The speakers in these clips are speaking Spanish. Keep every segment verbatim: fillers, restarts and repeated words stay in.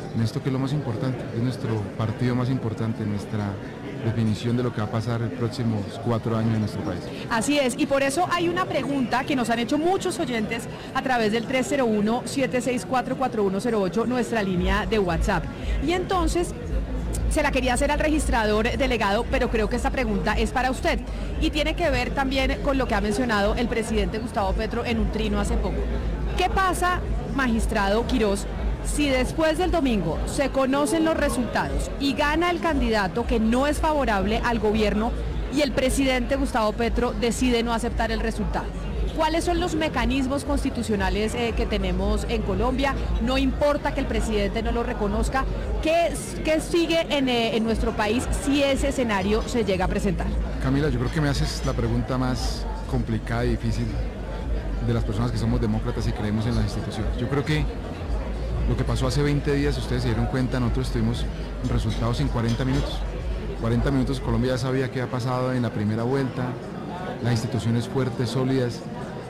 en esto que es lo más importante, es nuestro partido más importante, nuestra definición de lo que va a pasar los próximos cuatro años en nuestro país. Así es, y por eso hay una pregunta que nos han hecho muchos oyentes a través del tres cero uno, siete seis cuatro, cuatro uno cero ocho, nuestra línea de WhatsApp. Y entonces se la quería hacer al registrador delegado, pero creo que esta pregunta es para usted y tiene que ver también con lo que ha mencionado el presidente Gustavo Petro en un trino hace poco. ¿Qué pasa, magistrado Quirós, si después del domingo se conocen los resultados y gana el candidato que no es favorable al gobierno y el presidente Gustavo Petro decide no aceptar el resultado? ¿Cuáles son los mecanismos constitucionales eh, que tenemos en Colombia? No importa que el presidente no lo reconozca. ¿Qué, qué sigue en, eh, en nuestro país si ese escenario se llega a presentar? Camila, yo creo que me haces la pregunta más complicada y difícil de las personas que somos demócratas y creemos en las instituciones. Yo creo que lo que pasó hace veinte días, si ustedes se dieron cuenta, nosotros tuvimos resultados en cuarenta minutos. cuarenta minutos Colombia ya sabía qué ha pasado en la primera vuelta, las instituciones fuertes, sólidas.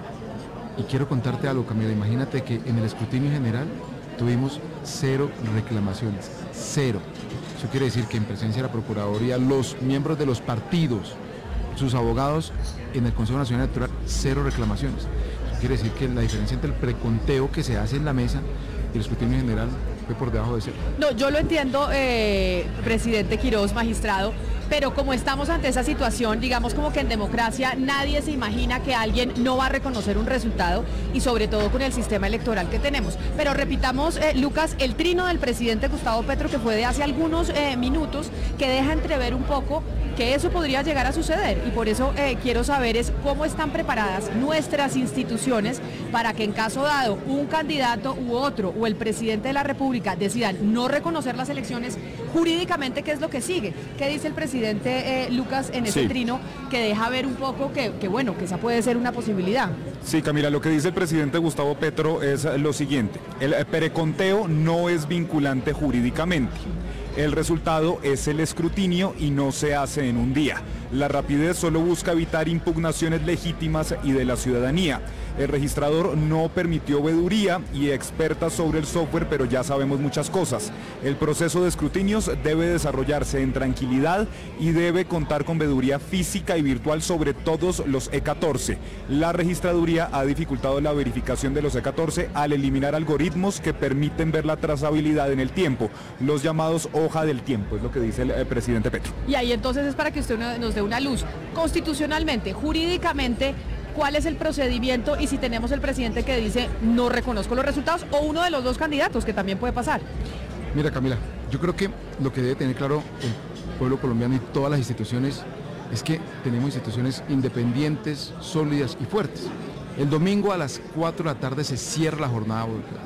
Y quiero contarte algo, Camila, imagínate que en el escrutinio general tuvimos cero reclamaciones, cero. Eso quiere decir que en presencia de la Procuraduría, los miembros de los partidos, sus abogados en el Consejo Nacional Electoral, cero reclamaciones. Eso quiere decir que la diferencia entre el preconteo que se hace en la mesa y el escrutinio general fue por debajo de cero. No, yo lo entiendo, eh, presidente Quirós, magistrado, pero como estamos ante esa situación, digamos como que en democracia nadie se imagina que alguien no va a reconocer un resultado y sobre todo con el sistema electoral que tenemos. Pero repitamos, eh, Lucas, el trino del presidente Gustavo Petro que fue de hace algunos eh, minutos, que deja entrever un poco que eso podría llegar a suceder y por eso eh, quiero saber es cómo están preparadas nuestras instituciones para que en caso dado un candidato u otro o el presidente de la República decidan no reconocer las elecciones, jurídicamente qué es lo que sigue, qué dice el presidente eh, Lucas en ese sí. trino que deja ver un poco que, que bueno, que esa puede ser una posibilidad. Sí, Camila, lo que dice el presidente Gustavo Petro es lo siguiente: el preconteo no es vinculante jurídicamente. El resultado es el escrutinio y no se hace en un día. La rapidez solo busca evitar impugnaciones legítimas y de la ciudadanía. El registrador no permitió veeduría y experta sobre el software, pero ya sabemos muchas cosas. El proceso de escrutinios debe desarrollarse en tranquilidad y debe contar con veeduría física y virtual sobre todos los E catorce. La registraduría ha dificultado la verificación de los E catorce al eliminar algoritmos que permiten ver la trazabilidad en el tiempo, los llamados hoja del tiempo, es lo que dice el, el presidente Petro. Y ahí entonces es para que usted nos dé una luz. Constitucionalmente, jurídicamente, ¿cuál es el procedimiento y si tenemos el presidente que dice no reconozco los resultados o uno de los dos candidatos, que también puede pasar? Mira, Camila, yo creo que lo que debe tener claro el pueblo colombiano y todas las instituciones es que tenemos instituciones independientes, sólidas y fuertes. El domingo a las cuatro de la tarde se cierra la jornada,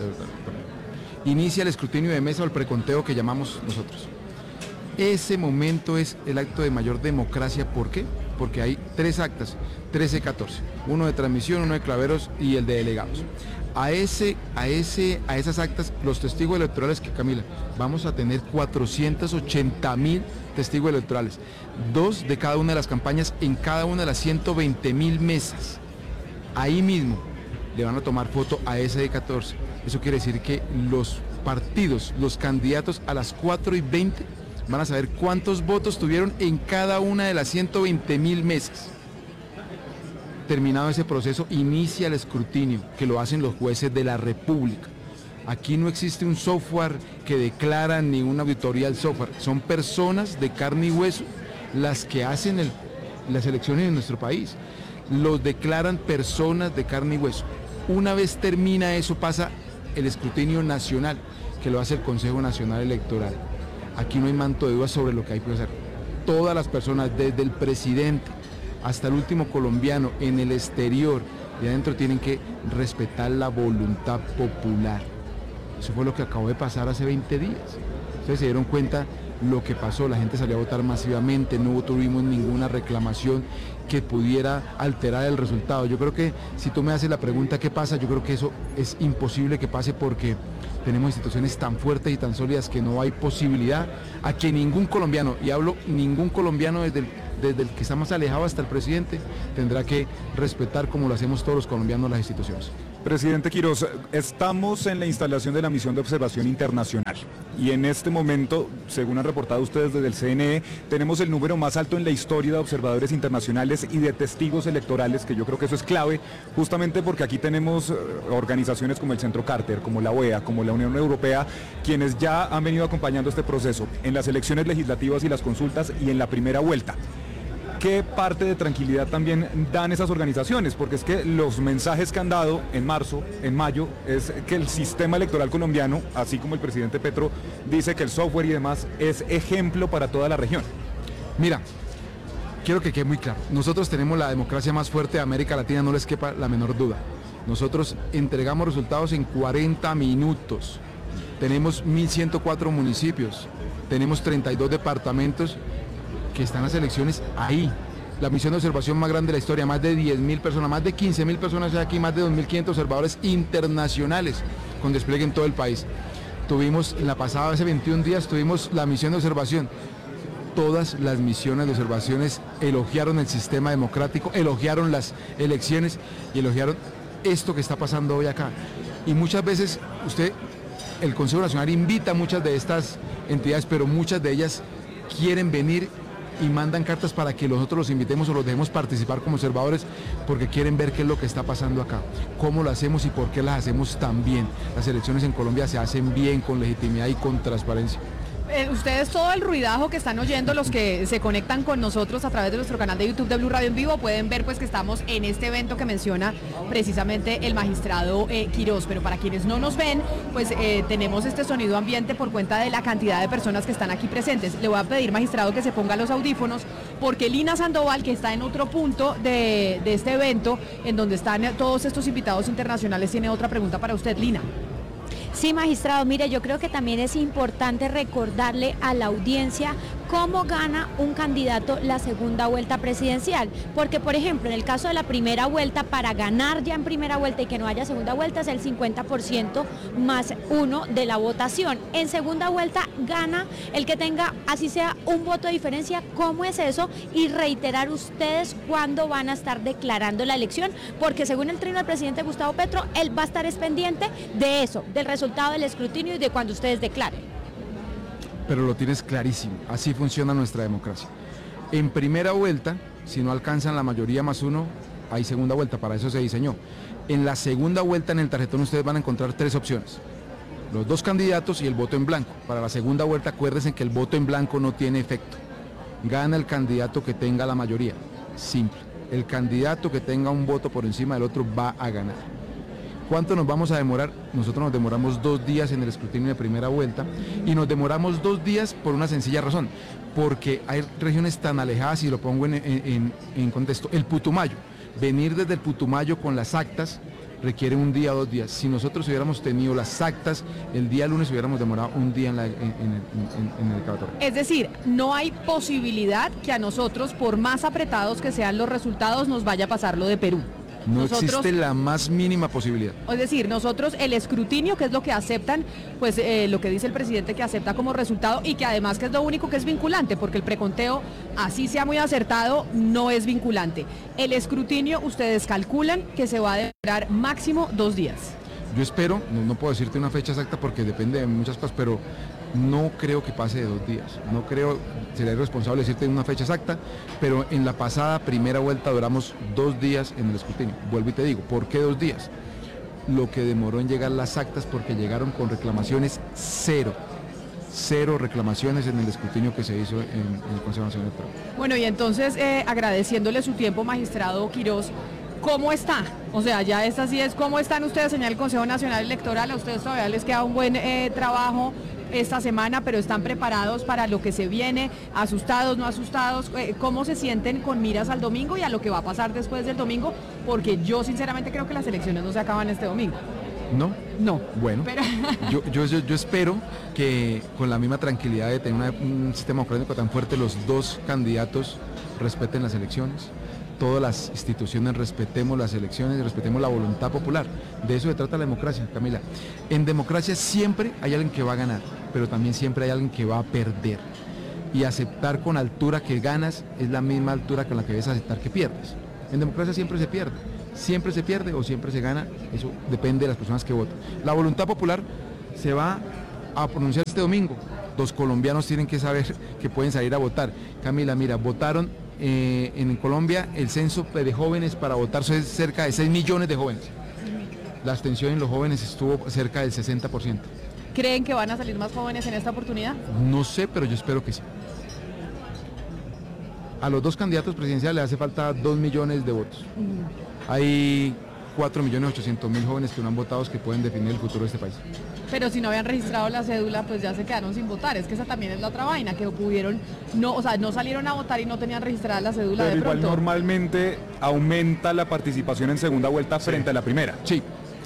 inicia el escrutinio de mesa o el preconteo que llamamos nosotros. Ese momento es el acto de mayor democracia. ¿Por qué? Porque hay tres actas, trece catorce, uno de transmisión, uno de claveros y el de delegados. A, ese, a, ese, a esas actas, los testigos electorales que, Camila, vamos a tener cuatrocientos ochenta mil testigos electorales, dos de cada una de las campañas en cada una de las ciento veinte mil mesas. Ahí mismo le van a tomar foto a ese de catorce. Eso quiere decir que los partidos, los candidatos a las cuatro y veinte van a saber cuántos votos tuvieron en cada una de las ciento veinte mil mesas. Terminado ese proceso, inicia el escrutinio, que lo hacen los jueces de la República. Aquí no existe un software que declara ni una auditoría del software. Son personas de carne y hueso las que hacen el, las elecciones en nuestro país. Los declaran personas de carne y hueso. Una vez termina eso, pasa el escrutinio nacional, que lo hace el Consejo Nacional Electoral. Aquí no hay manto de dudas sobre lo que hay que hacer. Todas las personas, desde el presidente hasta el último colombiano en el exterior y adentro, tienen que respetar la voluntad popular. Eso fue lo que acabó de pasar hace veinte días. Ustedes se dieron cuenta lo que pasó, la gente salió a votar masivamente, no tuvimos ninguna reclamación que pudiera alterar el resultado. Yo creo que si tú me haces la pregunta ¿qué pasa? Yo creo que eso es imposible que pase porque tenemos instituciones tan fuertes y tan sólidas que no hay posibilidad a que ningún colombiano, y hablo ningún colombiano desde el, desde el que está más alejado hasta el presidente, tendrá que respetar como lo hacemos todos los colombianos las instituciones. Presidente Quirós, estamos en la instalación de la misión de observación internacional. y en este momento, según han reportado ustedes desde el C N E, tenemos el número más alto en la historia de observadores internacionales y de testigos electorales, que yo creo que eso es clave, justamente porque aquí tenemos organizaciones como el Centro Carter, como la O E A, como la Unión Europea, quienes ya han venido acompañando este proceso en las elecciones legislativas y las consultas y en la primera vuelta. ¿Qué parte de tranquilidad también dan esas organizaciones? Porque es que los mensajes que han dado en marzo, en mayo, es que el sistema electoral colombiano, así como el presidente Petro dice que el software y demás, es ejemplo para toda la región. Mira, quiero que quede muy claro, nosotros tenemos la democracia más fuerte de América Latina, no les quepa la menor duda. Nosotros entregamos resultados en cuarenta minutos, tenemos mil ciento cuatro municipios, tenemos treinta y dos departamentos que están las elecciones ahí. La misión de observación más grande de la historia, más de diez mil personas, más de quince mil personas hay aquí, más de dos mil quinientos observadores internacionales con despliegue en todo el país. Tuvimos, en la pasada, hace veintiún días, tuvimos la misión de observación. Todas las misiones de observaciones elogiaron el sistema democrático, elogiaron las elecciones y elogiaron esto que está pasando hoy acá. Y muchas veces usted, el Consejo Nacional invita a muchas de estas entidades, pero muchas de ellas quieren venir y mandan cartas para que nosotros los invitemos o los dejemos participar como observadores porque quieren ver qué es lo que está pasando acá, cómo lo hacemos y por qué las hacemos tan bien. Las elecciones en Colombia se hacen bien, con legitimidad y con transparencia. Eh, ustedes todo el ruidajo que están oyendo, los que se conectan con nosotros a través de nuestro canal de YouTube de Blue Radio en vivo, pueden ver pues que estamos en este evento que menciona precisamente el magistrado eh, Quirós, pero para quienes no nos ven, pues eh, tenemos este sonido ambiente por cuenta de la cantidad de personas que están aquí presentes. Le voy a pedir, magistrado, que se ponga los audífonos, porque Lina Sandoval, que está en otro punto de, de este evento, en donde están todos estos invitados internacionales, tiene otra pregunta para usted, Lina. Sí, magistrado, mire, yo creo que también es importante recordarle a la audiencia cómo gana un candidato la segunda vuelta presidencial, porque por ejemplo en el caso de la primera vuelta, para ganar ya en primera vuelta y que no haya segunda vuelta es el cincuenta por ciento más uno de la votación. En segunda vuelta gana el que tenga así sea un voto de diferencia. ¿Cómo es eso? Y reiterar ustedes cuándo van a estar declarando la elección, porque según el trino del presidente Gustavo Petro, él va a estar pendiente de eso, del resultado del escrutinio y de cuando ustedes declaren. Pero lo tienes clarísimo, así funciona nuestra democracia. En primera vuelta, si no alcanzan la mayoría más uno, hay segunda vuelta, para eso se diseñó. En la segunda vuelta en el tarjetón ustedes van a encontrar tres opciones: los dos candidatos y el voto en blanco. Para la segunda vuelta acuérdense que el voto en blanco no tiene efecto. Gana el candidato que tenga la mayoría, simple. El candidato que tenga un voto por encima del otro va a ganar. ¿Cuánto nos vamos a demorar? Nosotros nos demoramos dos días en el escrutinio de primera vuelta y nos demoramos dos días por una sencilla razón, porque hay regiones tan alejadas, y lo pongo en, en, en contexto. El Putumayo, venir desde el Putumayo con las actas requiere un día o dos días. Si nosotros hubiéramos tenido las actas el día lunes, hubiéramos demorado un día en, la, en, en, en, en el recabatorio. Es decir, no hay posibilidad que a nosotros, por más apretados que sean los resultados, nos vaya a pasar lo de Perú. No Nosotros, existe la más mínima posibilidad. Es decir, nosotros el escrutinio, que es lo que aceptan, pues eh, lo que dice el presidente que acepta como resultado, y que además que es lo único que es vinculante, porque el preconteo, así sea muy acertado, no es vinculante. El escrutinio, ustedes calculan que se va a demorar máximo dos días. Yo espero, no, no puedo decirte una fecha exacta porque depende de muchas cosas, pero no creo que pase de dos días. No creo, sería irresponsable decirte una fecha exacta, pero en la pasada primera vuelta duramos dos días en el escrutinio. Vuelvo y te digo, ¿por qué dos días? Lo que demoró en llegar las actas, porque llegaron con reclamaciones cero. Cero reclamaciones en el escrutinio que se hizo en, en el Consejo Nacional Electoral. Bueno, y entonces eh, agradeciéndole su tiempo, magistrado Quirós, ¿cómo está? O sea, ya esta sí es, ¿cómo están ustedes, señor el Consejo Nacional Electoral? A ustedes todavía les queda un buen eh, trabajo esta semana, pero están preparados para lo que se viene, asustados, no asustados. Eh, ¿Cómo se sienten con miras al domingo y a lo que va a pasar después del domingo? Porque yo sinceramente creo que las elecciones no se acaban este domingo. ¿No? No. Bueno, pero... yo, yo, yo, yo espero que con la misma tranquilidad de tener una, un sistema democrático tan fuerte, los dos candidatos respeten las elecciones, todas las instituciones respetemos las elecciones, respetemos la voluntad popular. De eso se trata la democracia, Camila. En democracia siempre hay alguien que va a ganar, pero también siempre hay alguien que va a perder. Y aceptar con altura que ganas es la misma altura con la que debes aceptar que pierdes. En democracia siempre se pierde. Siempre se pierde o siempre se gana, eso depende de las personas que votan. La voluntad popular se va a pronunciar este domingo. Los colombianos tienen que saber que pueden salir a votar. Camila, mira, votaron eh, en Colombia, el censo de jóvenes para votar es cerca de seis millones de jóvenes. La abstención en los jóvenes estuvo cerca del sesenta por ciento. ¿Creen que van a salir más jóvenes en esta oportunidad? No sé, pero yo espero que sí. A los dos candidatos presidenciales le hace falta dos millones de votos. Mm. Hay cuatro millones ochocientos mil jóvenes que no han votado que pueden definir el futuro de este país. Pero si no habían registrado la cédula, pues ya se quedaron sin votar. Es que esa también es la otra vaina, que pudieron, no, o sea, no salieron a votar y no tenían registrada la cédula. Pero de igual pronto. Normalmente aumenta la participación en segunda vuelta sí. frente a la primera. Sí,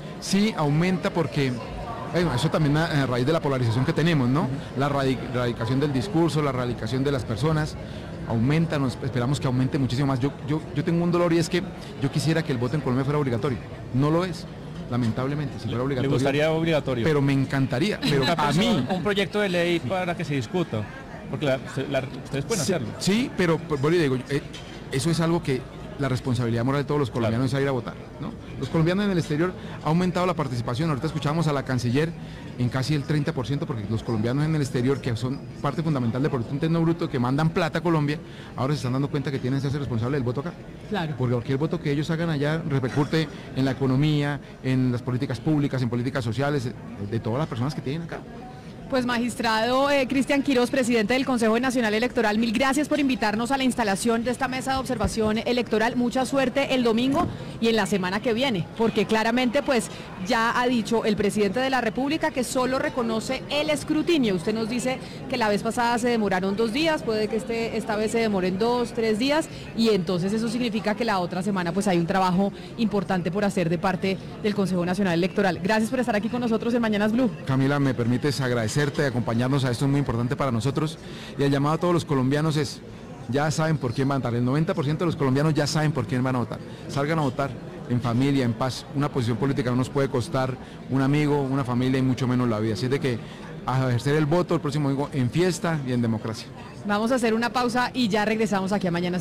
sí aumenta porque, bueno, eso también a, a raíz de la polarización que tenemos, ¿no? Uh-huh. La radic- radicación del discurso, la radicación de las personas. Aumenta, nos esperamos que aumente muchísimo más. Yo, yo, yo tengo un dolor y es que yo quisiera que el voto en Colombia fuera obligatorio. No lo es, lamentablemente, si fuera obligatorio. ¿Le gustaría obligatorio? Pero me encantaría, pero a mí... Un proyecto de ley para que se discuta, porque la, la, ustedes pueden sí, hacerlo. Sí, pero bueno, digo, eh, eso es algo que la responsabilidad moral de todos los colombianos claro. es ir a votar, ¿no? Los colombianos en el exterior ha aumentado la participación. Ahorita escuchábamos a la canciller en casi el treinta por ciento, porque los colombianos en el exterior, que son parte fundamental del Producto Interno Bruto, que mandan plata a Colombia, ahora se están dando cuenta que tienen que ser responsables del voto acá. Claro. Porque cualquier voto que ellos hagan allá repercute en la economía, en las políticas públicas, en políticas sociales, de, de todas las personas que tienen acá. Pues magistrado eh, Cristian Quirós, presidente del Consejo Nacional Electoral, mil gracias por invitarnos a la instalación de esta mesa de observación electoral. Mucha suerte el domingo y en la semana que viene, porque claramente pues ya ha dicho el presidente de la República que solo reconoce el escrutinio. Usted nos dice que la vez pasada se demoraron dos días, puede que este, esta vez se demoren dos, tres días, y entonces eso significa que la otra semana pues hay un trabajo importante por hacer de parte del Consejo Nacional Electoral. Gracias por estar aquí con nosotros en Mañanas Blue. Camila, me permites agradecer de acompañarnos a esto, es muy importante para nosotros, y el llamado a todos los colombianos es, ya saben por quién van a votar, el noventa por ciento de los colombianos ya saben por quién van a votar, salgan a votar en familia, en paz. Una posición política no nos puede costar un amigo, una familia y mucho menos la vida, así es de que a ejercer el voto el próximo domingo en fiesta y en democracia. Vamos a hacer una pausa y ya regresamos aquí a Mañanas.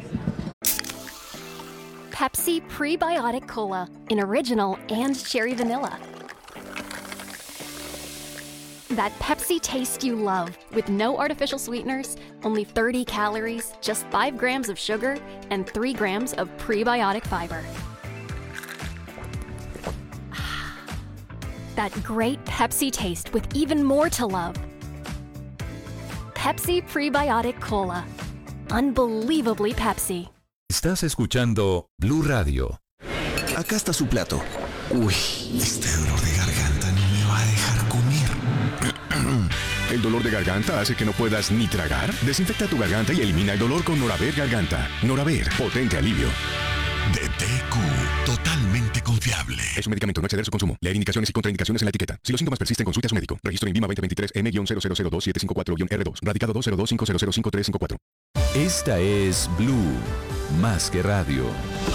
Pepsi Prebiotic Cola in original and cherry vanilla. That Pepsi taste you love, with no artificial sweeteners, only thirty calories, just five grams of sugar, and three grams of prebiotic fiber. That great Pepsi taste with even more to love. Pepsi Prebiotic Cola. Unbelievably Pepsi. Estás escuchando Blue Radio. Acá está su plato. Uy, este dolor de garganta no me va a dejar comer. ¿El dolor de garganta hace que no puedas ni tragar? Desinfecta tu garganta y elimina el dolor con Noraver Garganta. Noraver, potente alivio. De T Q, totalmente confiable. Es un medicamento, no exceder su consumo. Leer indicaciones y contraindicaciones en la etiqueta. Si los síntomas persisten, consulte a su médico. Registro INVIMA veinte veintitrés N cero cero cero dos siete cinco cuatro R dos. Radicado dos cero dos cinco cero cero cinco tres cinco cuatro. Esta es Blue, más que radio.